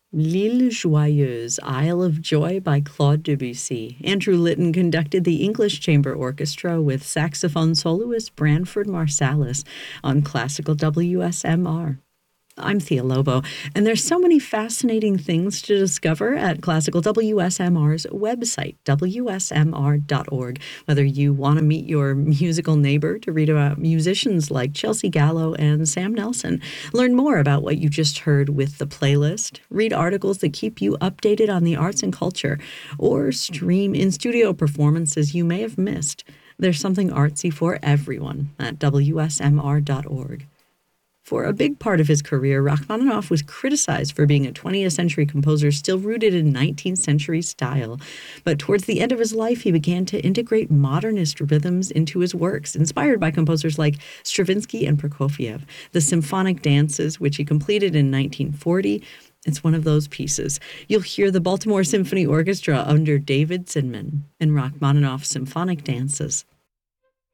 L'Île Joyeuse, Isle of Joy by Claude Debussy. Andrew Litton conducted the English Chamber Orchestra with saxophone soloist Branford Marsalis on classical WSMR. I'm Thea Lobo, and there's so many fascinating things to discover at Classical WSMR's website, wsmr.org. Whether you want to meet your musical neighbor to read about musicians like Chelsea Gallo and Sam Nelson, learn more about what you just heard with the playlist, read articles that keep you updated on the arts and culture, or stream in-studio performances you may have missed. There's something artsy for everyone at wsmr.org. For a big part of his career, Rachmaninoff was criticized for being a 20th century composer still rooted in 19th century style. But towards the end of his life, he began to integrate modernist rhythms into his works, inspired by composers like Stravinsky and Prokofiev. The Symphonic Dances, which he completed in 1940, it's one of those pieces. You'll hear the Baltimore Symphony Orchestra under David Zinman in Rachmaninoff's Symphonic Dances.